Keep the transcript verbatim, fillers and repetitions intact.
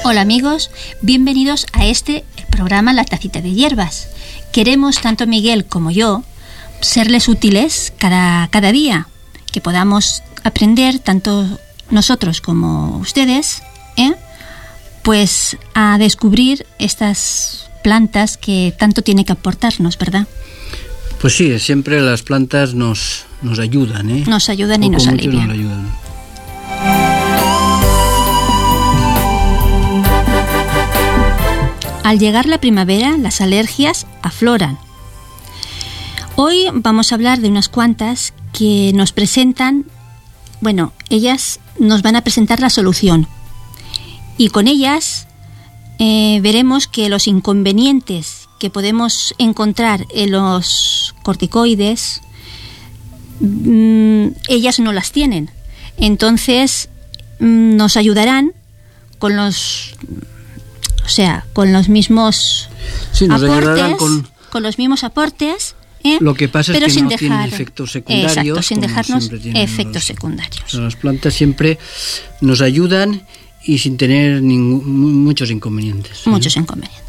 Hola amigos, bienvenidos a este programa La Tacita de Hierbas. Queremos, tanto Miguel como yo, serles útiles cada, cada día, que podamos aprender, tanto nosotros como ustedes, ¿eh? pues a descubrir estas plantas que tanto tienen que aportarnos, ¿verdad? Pues sí, siempre las plantas nos, nos ayudan, ¿eh? Nos ayudan y nos alivian. Nos ayudan. Al llegar la primavera, las alergias afloran. Hoy vamos a hablar de unas cuantas que nos presentan, bueno, ellas nos van a presentar la solución. Y con ellas eh, veremos que los inconvenientes que podemos encontrar en los corticoides, mmm, ellas no las tienen. Entonces, mmm, nos ayudarán con los... O sea, con los mismos sí, nos aportes, con, con los mismos aportes, ¿eh? Lo que pasa pero es que sin no dejar, tienen efectos secundarios. Exacto, sin dejarnos efectos los, secundarios. O sea, las plantas siempre nos ayudan y sin tener ningún, muchos inconvenientes. Muchos ¿eh? inconvenientes.